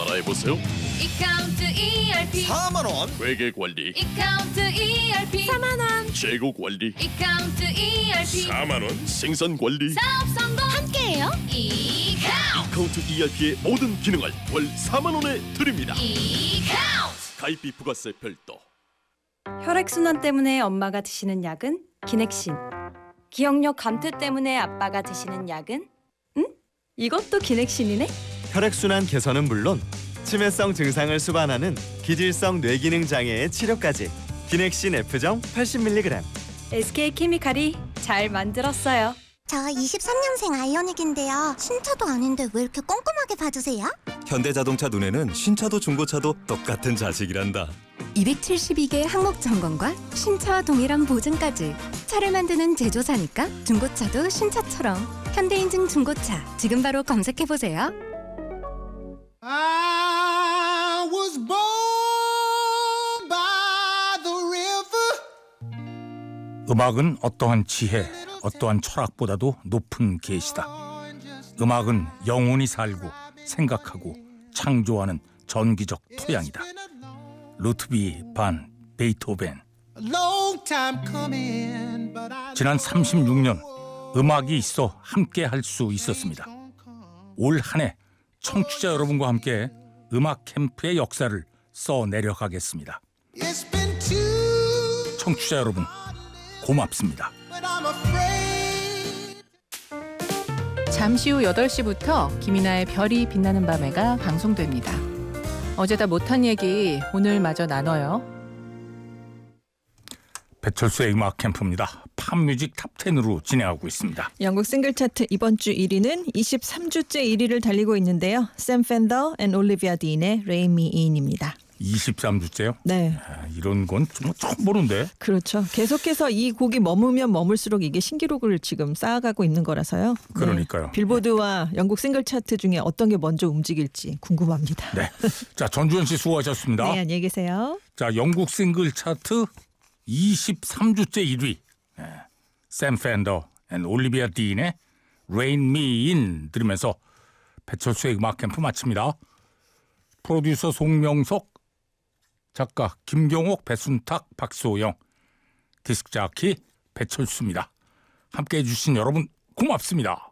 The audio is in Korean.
따라해보세요. 이카운트 ERP 4만원. 회계관리, 이카운트 ERP 4만원. 재고관리, 이카운트 ERP 4만원. 생산관리, 사업 성공 함께해요. 이카운트 카운트 ERP의 모든 기능을 월 4만원에 드립니다. 이카운트 가입비 부가세 별도. 혈액순환 때문에 엄마가 드시는 약은 기넥신. 기억력 감퇴 때문에 아빠가 드시는 약은? 이것도 기넥신이네? 혈액순환 개선은 물론 치매성 증상을 수반하는 기질성 뇌기능 장애의 치료까지. 기넥신 F정 80mg. SK케미칼이 잘 만들었어요. 저 23년생 아이오닉인데요. 신차도 아닌데 왜 이렇게 꼼꼼하게 봐주세요? 현대자동차 눈에는 신차도 중고차도 똑같은 자식이란다. 272개 항목 점검과 신차와 동일한 보증까지. 차를 만드는 제조사니까 중고차도 신차처럼. 현대인증 중고차 지금 바로 검색해보세요. I was born by the river. 음악은 어떠한 지혜, 어떠한 철학보다도 높은 계시다. 음악은 영혼이 살고 생각하고 창조하는 전기적 토양이다. 루트비 반 베이토벤. 지난 36년 음악이 있어 함께 할 수 있었습니다. 올 한 해 청취자 여러분과 함께 음악 캠프의 역사를 써내려가겠습니다. 청취자 여러분 고맙습니다. 잠시 후 8시부터 김이나의 별이 빛나는 밤에가 방송됩니다. 어제 다 못한 얘기 오늘 마저 나눠요. 배철수의 음악 캠프입니다. 팝뮤직 탑10으로 진행하고 있습니다. 영국 싱글 차트 이번 주 1위는 23주째 1위를 달리고 있는데요. 샘 펜더 앤 올리비아 딘의 Rain Me In입니다. 23주째요? 네. 이런 건 정말 처음 보는데. 그렇죠. 계속해서 이 곡이 머물면 머물수록 이게 신기록을 지금 쌓아가고 있는 거라서요. 그러니까요. 네. 빌보드와 영국 싱글 차트 중에 어떤 게 먼저 움직일지 궁금합니다. 네. 자, 전주현 씨 수고하셨습니다. 네, 안녕히 계세요. 자, 영국 싱글 차트 23주째 1위. 네. 샘 펜더 앤 올리비아 딘의 Rain Me In 들으면서 배철수의 음악 캠프 마칩니다. 프로듀서 송명석, 작가 김경옥, 배순탁, 박소영, 디스크 자키 배철수입니다. 함께해 주신 여러분 고맙습니다.